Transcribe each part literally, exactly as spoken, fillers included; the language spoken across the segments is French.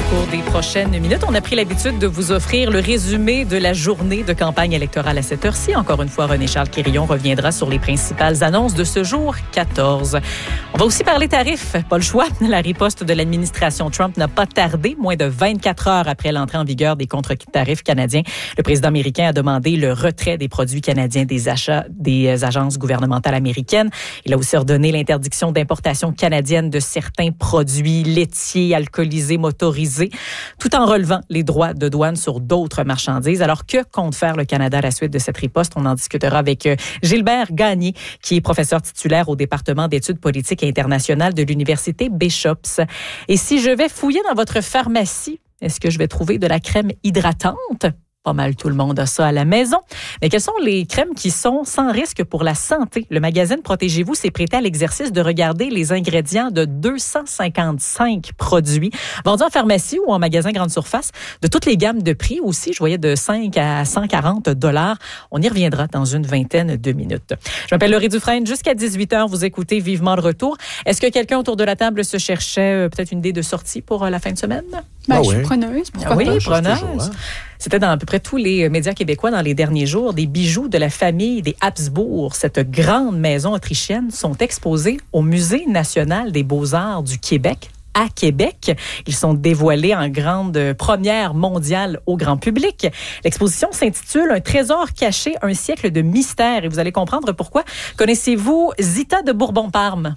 cours des prochaines minutes. On a pris l'habitude de vous offrir le résumé de la journée de campagne électorale à cette heure-ci. Encore une fois, René-Charles Quérillon reviendra sur les principales annonces de ce jour quatorze. On va aussi parler tarifs. Pas le choix. La riposte de l'administration Trump n'a pas tardé. Moins de vingt-quatre heures après l'entrée en vigueur des contre-tarifs canadiens, le président américain a demandé le retrait des produits canadiens des achats des agences gouvernementales américaines. Il a aussi ordonné l'interdiction d'importation canadienne de certains produits laitiers, alcoolisés, motorisés, tout en relevant les droits de douane sur d'autres marchandises. Alors, que compte faire le Canada à la suite de cette riposte? On en discutera avec Gilbert Gagné, qui est professeur titulaire au département d'études politiques et internationales de l'Université Bishops. Et si je vais fouiller dans votre pharmacie, est-ce que je vais trouver de la crème hydratante? Pas mal tout le monde a ça à la maison. Mais quelles sont les crèmes qui sont sans risque pour la santé? Le magazine Protégez-vous s'est prêté à l'exercice de regarder les ingrédients de deux cent cinquante-cinq produits vendus en pharmacie ou en magasin grande surface, de toutes les gammes de prix aussi. Je voyais de cinq à cent quarante dollars. On y reviendra dans une vingtaine de minutes. Je m'appelle Laurie Dufresne. Jusqu'à dix-huit heures, vous écoutez Vivement le retour. Est-ce que quelqu'un autour de la table se cherchait euh, peut-être une idée de sortie pour euh, la fin de semaine? Ben, ah je oui. suis preneuse. Pourquoi Ah oui, pas? preneuse. Toujours, hein? C'était dans à peu près tous les médias québécois dans les derniers jours. Des bijoux de la famille des Habsbourg, cette grande maison autrichienne, sont exposés au Musée national des beaux-arts du Québec, à Québec. Ils sont dévoilés en grande première mondiale au grand public. L'exposition s'intitule « Un trésor caché, un siècle de mystère ». Et vous allez comprendre pourquoi. Connaissez-vous Zita de Bourbon-Parme?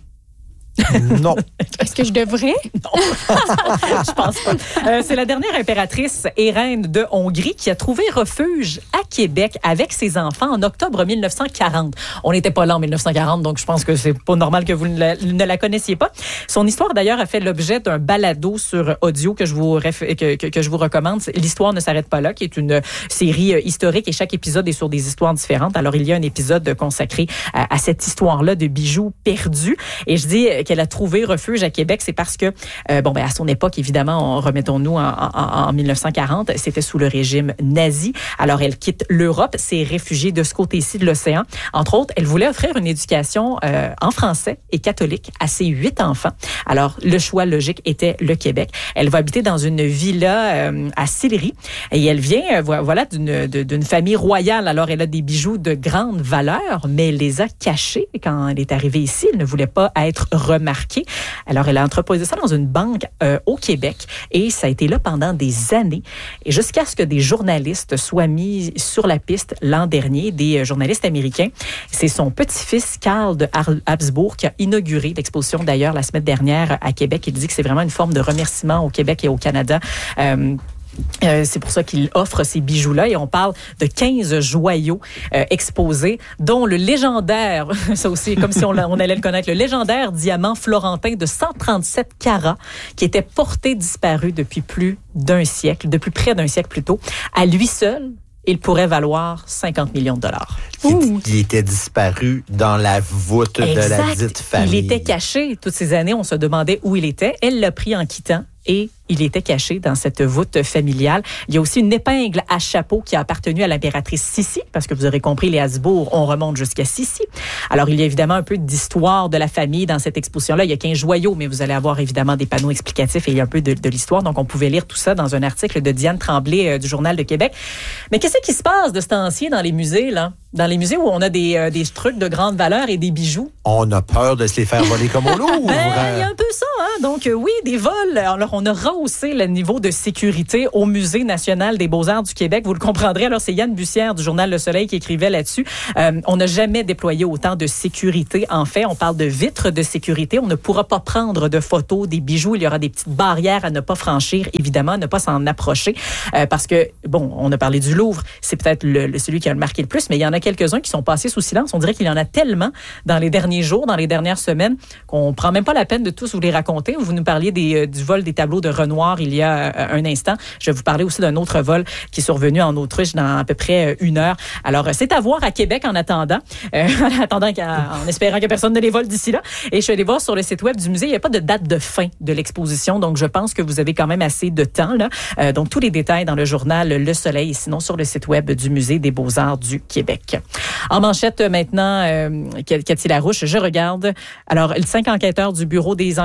Non. Est-ce que je devrais? Non, je pense pas. Euh, c'est la dernière impératrice et reine de Hongrie qui a trouvé refuge à Québec avec ses enfants en octobre mille neuf cent quarante. On n'était pas là en mille neuf cent quarante, donc je pense que c'est pas normal que vous ne la, ne la connaissiez pas. Son histoire, d'ailleurs, a fait l'objet d'un balado sur audio que je vous, ref- que, que, que je vous recommande. L'Histoire ne s'arrête pas là, qui est une série historique et chaque épisode est sur des histoires différentes. Alors, il y a un épisode consacré à, à cette histoire-là de bijoux perdus. Et je dis qu'elle a trouvé refuge à Québec, c'est parce que, euh, bon, ben à son époque, évidemment, on, remettons-nous en, en, en mille neuf cent quarante, c'était sous le régime nazi. Alors, elle quitte l'Europe, s'est réfugiée de ce côté-ci de l'océan. Entre autres, elle voulait offrir une éducation euh, en français et catholique à ses huit enfants. Alors, le choix logique était le Québec. Elle va habiter dans une villa euh, à Sillery et elle vient, euh, voilà, d'une, d'une famille royale. Alors, elle a des bijoux de grande valeur, mais elle les a cachés quand elle est arrivée ici. Elle ne voulait pas être remarquée. Alors, elle a entreposé ça dans une banque euh, au Québec et ça a été là pendant des années. Et jusqu'à ce que des journalistes soient mis sur la piste l'an dernier, des euh, journalistes américains. C'est son petit-fils, Karl de Habsbourg, qui a inauguré l'exposition d'ailleurs la semaine dernière à Québec. Il dit que c'est vraiment une forme de remerciement au Québec et au Canada. Euh, Euh, c'est pour ça qu'il offre ces bijoux-là et on parle de quinze joyaux euh, exposés, dont le légendaire, ça aussi, comme si on, on allait le connaître, le légendaire diamant florentin de cent trente-sept carats qui était porté disparu depuis plus d'un siècle, depuis près d'un siècle plutôt. À lui seul, il pourrait valoir cinquante millions de dollars. Il, il était disparu dans la voûte Exact. de la dite famille. Il était caché. Toutes ces années, on se demandait où il était. Elle l'a pris en quittant et il était caché dans cette voûte familiale. Il y a aussi une épingle à chapeau qui a appartenu à l'impératrice Sissi, parce que vous aurez compris, les Habsbourg, on remonte jusqu'à Sissi. Alors, il y a évidemment un peu d'histoire de la famille dans cette exposition-là. Il y a quinze joyaux, mais vous allez avoir évidemment des panneaux explicatifs et il y a un peu de, de l'histoire. Donc, on pouvait lire tout ça dans un article de Diane Tremblay euh, du Journal de Québec. Mais qu'est-ce qui se passe de ce temps-ci dans les musées, là? Dans les musées où on a des, euh, des trucs de grande valeur et des bijoux. On a peur de se les faire voler comme au Louvre. Ben, il y a un peu ça, hein? Donc, euh, oui, des vols. Alors, on a rehaussé le niveau de sécurité au Musée national des beaux-arts du Québec. Vous le comprendrez. Alors, c'est Yann Bussière du Journal Le Soleil qui écrivait là-dessus. Euh, on n'a jamais déployé autant de sécurité. En fait, on parle de vitres de sécurité. On ne pourra pas prendre de photos des bijoux. Il y aura des petites barrières à ne pas franchir, évidemment, à ne pas s'en approcher. Euh, parce que, bon, on a parlé du Louvre. C'est peut-être le, le, celui qui a marqué le plus, mais il y en a quelques-uns qui sont passés sous silence. On dirait qu'il y en a tellement dans les derniers jours, dans les dernières semaines, qu'on prend même pas la peine de tous vous les raconter. Vous nous parliez des, euh, du vol des tableaux de Renoir il y a euh, un instant. Je vais vous parler aussi d'un autre vol qui est survenu en Autriche dans à peu près une heure. Alors, c'est à voir à Québec en attendant, euh, en attendant qu'à, en espérant que personne ne les vole d'ici là. Et je suis allée voir sur le site web du musée, il n'y a pas de date de fin de l'exposition, donc je pense que vous avez quand même assez de temps là. Euh, donc, tous les détails dans le journal Le Soleil et sinon sur le site web du Musée des Beaux-Arts du Québec. En manchette maintenant, euh, Cathy Larouche, je regarde. Alors, cinq enquêteurs du Bureau des enquêtes indépendantes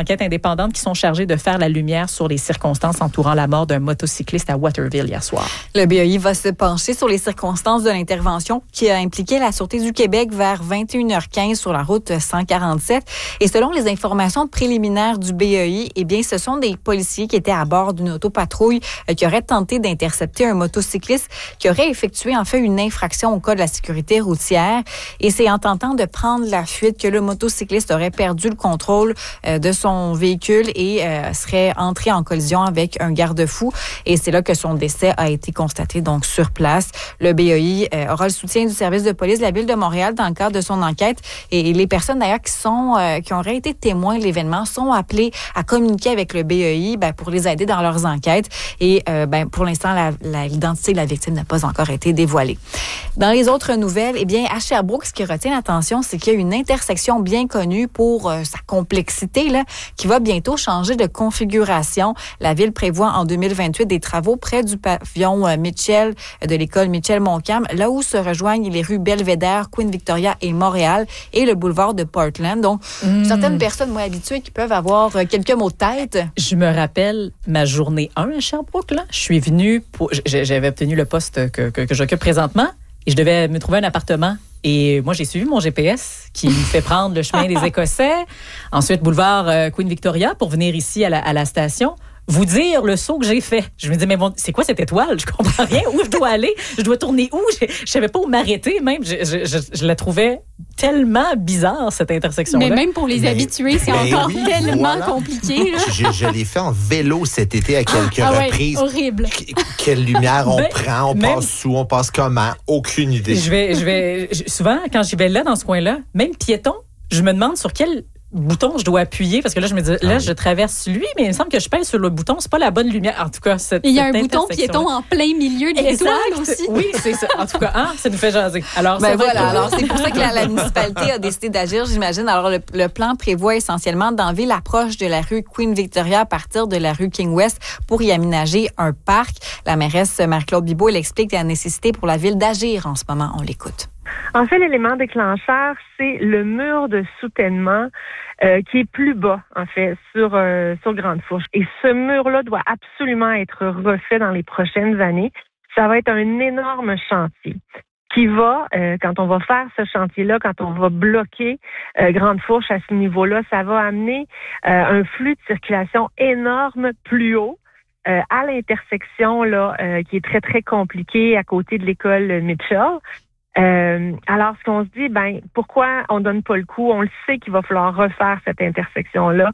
indépendantes qui sont chargées de faire la lumière sur les circonstances entourant la mort d'un motocycliste à Waterville hier soir. Le B A I va se pencher sur les circonstances de l'intervention qui a impliqué la Sûreté du Québec vers vingt et une heures quinze sur la route cent quarante-sept. Et selon les informations préliminaires du B A I, eh bien, ce sont des policiers qui étaient à bord d'une autopatrouille euh, qui auraient tenté d'intercepter un motocycliste qui aurait effectué en fait une infraction au code de la sécurité routière. Et c'est en tentant de prendre la fuite que le motocycliste aurait perdu le contrôle euh, de son véhicule et euh, serait entré en collision avec un garde-fou. Et c'est là que son décès a été constaté donc sur place. Le B A I euh, aura le soutien du service de police de la Ville de Montréal dans le cadre de son enquête. Et, et les personnes d'ailleurs qui sont euh, qui auraient été témoins de l'événement sont appelées à communiquer avec le B A I ben, pour les aider dans leurs enquêtes. Et euh, ben, pour l'instant, la, la, l'identité de la victime n'a pas encore été dévoilée. Dans les autres nouvelles, eh bien, à Sherbrooke, ce qui retient l'attention, c'est qu'il y a une intersection bien connue pour euh, sa complexité là, qui va bientôt changer de configuration. La Ville prévoit en deux mille vingt-huit des travaux près du pavillon euh, Mitchell de l'école Mitchell-Montcalm, là où se rejoignent les rues Belvédère, Queen Victoria et Montréal et le boulevard de Portland. Donc, mmh. certaines personnes moins habituées qui peuvent avoir euh, quelques mots de tête. Je me rappelle ma journée un à Sherbrooke. Là. Je suis venue pour... J'avais obtenu le poste que, que, que j'occupe présentement et je devais me trouver un appartement. Et moi, j'ai suivi mon G P S qui me fait prendre le chemin des Écossais. Ensuite, boulevard euh, Queen Victoria pour venir ici à la, à la station. Vous dire le saut que j'ai fait. Je me dis, mais bon, c'est quoi cette étoile? Je comprends rien. Où je dois aller? Je dois tourner où? Je, je savais pas où m'arrêter même. Je, je, je, je la trouvais tellement bizarre, cette intersection-là. Mais même pour les mais, habitués, c'est ben encore oui, tellement voilà. compliqué. Là. Je, je l'ai fait en vélo cet été à quelques ah, reprises. Ouais, horrible. Qu- quelle lumière on ben, prend? On même, passe où? On passe comment? Aucune idée. Je vais, je vais, je, souvent, quand j'y vais là, dans ce coin-là, même piéton, je me demande sur quel bouton je dois appuyer parce que là je me dis là ah oui. je traverse lui mais il me semble que je pèse sur le bouton, c'est pas la bonne lumière en tout cas cette, il y a cette un bouton piéton en plein milieu de l'étoile aussi. Oui, c'est ça. En tout cas, hein, ça nous fait jaser. Alors ben voilà, alors c'est pour ça que la, la municipalité a décidé d'agir, j'imagine. Alors le, le plan prévoit essentiellement d'enlever l'approche de la rue Queen Victoria à partir de la rue King West pour y aménager un parc. La mairesse Marie-Claude Bibeau, elle explique la nécessité pour la ville d'agir en ce moment. On l'écoute. En fait, l'élément déclencheur, c'est le mur de soutènement euh, qui est plus bas, en fait, sur euh, sur Grande Fourche. Et ce mur-là doit absolument être refait dans les prochaines années. Ça va être un énorme chantier qui va, euh, quand on va faire ce chantier-là, quand on va bloquer euh, Grande Fourche à ce niveau-là, ça va amener euh, un flux de circulation énorme plus haut. Euh, à l'intersection là, euh, qui est très, très compliquée à côté de l'école Mitchell. Euh, alors, ce qu'on se dit, ben, pourquoi on donne pas le coup? On le sait qu'il va falloir refaire cette intersection-là.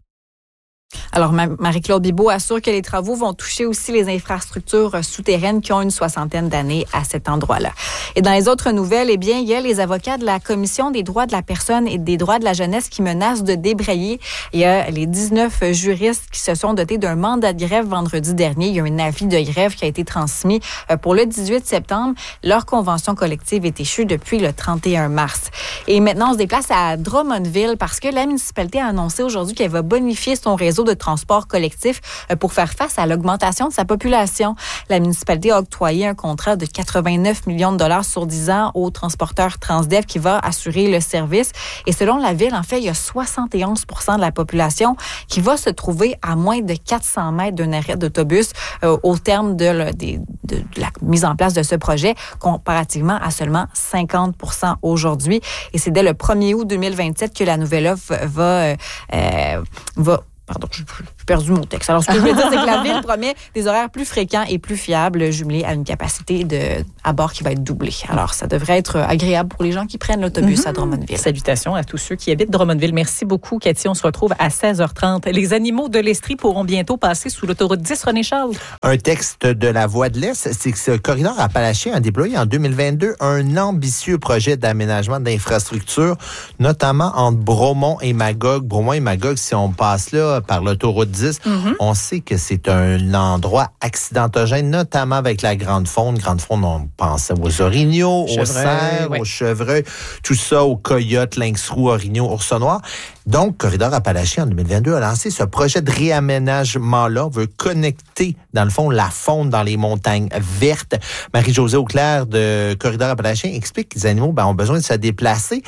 Alors, Marie-Claude Bibeau assure que les travaux vont toucher aussi les infrastructures souterraines qui ont une soixantaine d'années à cet endroit-là. Et dans les autres nouvelles, eh bien, il y a les avocats de la Commission des droits de la personne et des droits de la jeunesse qui menacent de débrayer. Il y a les dix-neuf juristes qui se sont dotés d'un mandat de grève vendredi dernier. Il y a un avis de grève qui a été transmis pour le dix-huit septembre. Leur convention collective est échue depuis le trente et un mars. Et maintenant, on se déplace à Drummondville parce que la municipalité a annoncé aujourd'hui qu'elle va bonifier son réseau de transport collectif pour faire face à l'augmentation de sa population. La municipalité a octroyé un contrat de quatre-vingt-neuf millions de dollars sur dix ans au transporteur Transdev qui va assurer le service. Et selon la ville, en fait, il y a soixante et onze pour cent de la population qui va se trouver à moins de quatre cents mètres d'un arrêt d'autobus euh, au terme de, le, de, de, de la mise en place de ce projet, comparativement à seulement cinquante pour cent aujourd'hui. Et c'est dès le premier août deux mille vingt-sept que la nouvelle offre va... Euh, va Pardon, j'ai perdu mon texte. Alors, ce que je veux dire, c'est que la ville promet des horaires plus fréquents et plus fiables, jumelés à une capacité de à bord qui va être doublée. Alors, ça devrait être agréable pour les gens qui prennent l'autobus mm-hmm. à Drummondville. Salutations à tous ceux qui habitent Drummondville. Merci beaucoup, Cathy. On se retrouve à seize heures trente. Les animaux de l'Estrie pourront bientôt passer sous l'autoroute dix, René Charles. Un texte de la Voix de l'Est, c'est que ce corridor appalachien a déployé en deux mille vingt-deux un ambitieux projet d'aménagement d'infrastructures, notamment entre Bromont et Magog. Bromont et Magog, si on passe là, par l'autoroute dix, mm-hmm. on sait que c'est un endroit accidentogène, notamment avec la grande faune. Grande faune, on pense aux orignaux, aux cerfs, oui. aux chevreuils, tout ça, aux coyotes, lynx-roux, orignaux, ours noirs. Donc, Corridor Appalachiens, en deux mille vingt-deux, a lancé ce projet de réaménagement-là, veut connecter, dans le fond, la faune dans les montagnes vertes. Marie-Josée Auclair de Corridor Appalachiens explique que les animaux ben, ont besoin de se déplacer.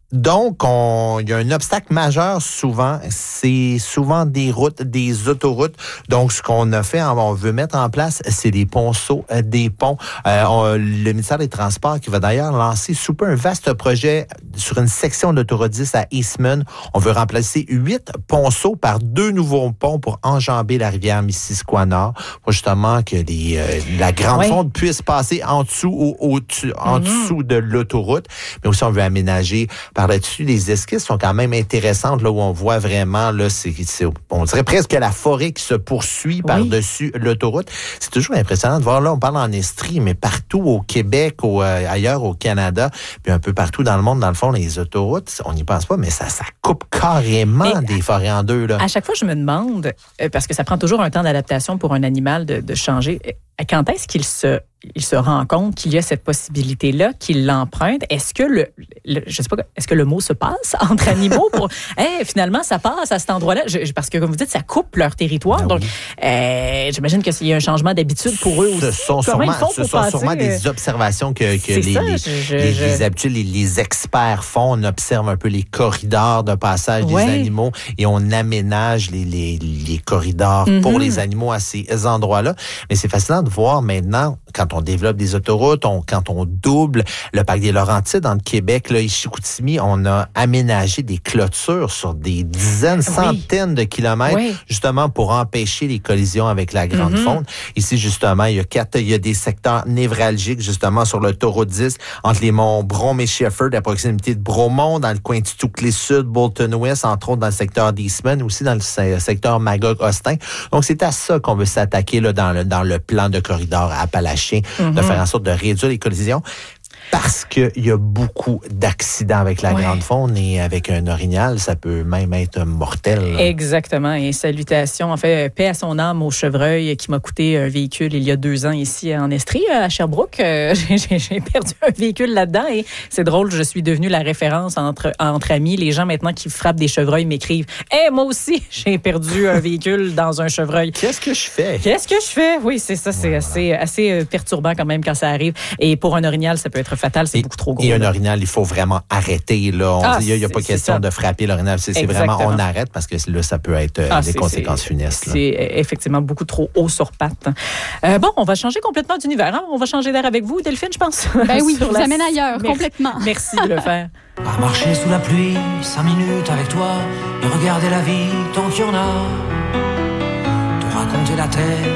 Donc, on, il y a un obstacle majeur souvent, c'est souvent des routes, des autoroutes. Donc, ce qu'on a fait, on veut mettre en place, c'est des ponceaux, des ponts. Euh, on, le ministère des Transports qui va d'ailleurs lancer sous peu un vaste projet sur une section de l'autoroute dix à Eastman. On veut remplacer huit ponceaux par deux nouveaux ponts pour enjamber la rivière Missisquoi-Nord, pour justement que les, euh, la grande oui. fonte puisse passer en dessous ou au-dessus, en mm-hmm. dessous de l'autoroute. Mais aussi, on veut aménager par là-dessus. Les esquisses sont quand même intéressantes, là où on voit vraiment, là, c'est, c'est on dirait presque la forêt qui se poursuit oui. par-dessus l'autoroute. C'est toujours impressionnant de voir, là, on parle en Estrie, mais partout au Québec, ou euh, ailleurs au Canada, puis un peu partout dans le monde, dans le fond, les autoroutes, on n'y pense pas, mais ça, ça coupe carrément mais des forêts en deux, là. À chaque fois, je me demande, euh, parce que ça prend toujours un temps d'adaptation pour un animal de, de changer, quand est-ce qu'il se il se rend compte qu'il y a cette possibilité-là, qu'il l'emprunte. Est-ce que le, le je sais pas, est-ce que le mot se passe entre animaux pour, hey, finalement, ça passe à cet endroit-là? Je, parce que, comme vous dites, ça coupe leur territoire. Ben donc, oui. euh, j'imagine qu'il y a un changement d'habitude pour eux aussi. Ce sont sûrement, ce sont passer, sûrement des observations que, que les, ça, les, je, les, je... les habitudes, les, les experts font. On observe un peu les corridors de passage ouais. des animaux et on aménage les, les, les corridors mm-hmm. pour les animaux à ces endroits-là. Mais c'est fascinant de voir maintenant, quand on développe des autoroutes, on, quand on double le parc des Laurentides entre Québec, là, Chicoutimi, on a aménagé des clôtures sur des dizaines, centaines oui. de kilomètres, oui. justement pour empêcher les collisions avec la grande mm-hmm. faune. Ici, justement, il y a quatre, il y a des secteurs névralgiques, justement, sur l'autoroute dix, entre les monts Brome et Shefford, à proximité de Bromont, dans le coin de Touclé Sud, Bolton West, entre autres dans le secteur d'Eastman, aussi dans le secteur Magog-Austin. Donc, c'est à ça qu'on veut s'attaquer là, dans, le, dans le plan de corridor appalachien, mm-hmm. de faire en sorte de réduire les collisions. Parce qu'il y a beaucoup d'accidents avec la ouais. grande faune et avec un orignal, ça peut même être mortel. Exactement. Et salutations, en fait, paix à son âme au chevreuil qui m'a coûté un véhicule il y a deux ans ici en Estrie, à Sherbrooke. Euh, j'ai, j'ai perdu un véhicule là-dedans et c'est drôle, je suis devenue la référence entre, entre amis. Les gens maintenant qui frappent des chevreuils m'écrivent « Hey, moi aussi, j'ai perdu un véhicule dans un chevreuil. » Qu'est-ce que je fais? Qu'est-ce que je fais? Oui, c'est ça. C'est voilà. assez, assez perturbant quand même quand ça arrive. Et pour un orignal, ça peut être fatal, c'est et, beaucoup trop gros. Et un orignal, il faut vraiment arrêter. Là. On ah, dit, il n'y a pas question de frapper l'orignal. C'est, c'est vraiment, on arrête parce que là, ça peut être ah, des conséquences c'est, funestes. Là. C'est effectivement beaucoup trop haut sur pattes. Euh, bon, on va changer complètement d'univers. Hein? On va changer d'air avec vous, Delphine, je pense. Ben oui, vous la... amène ailleurs, Merci. complètement. Merci de le faire. À marcher sous la pluie, cinq minutes avec toi et regarder la vie tant qu'il y en a. Te raconter la terre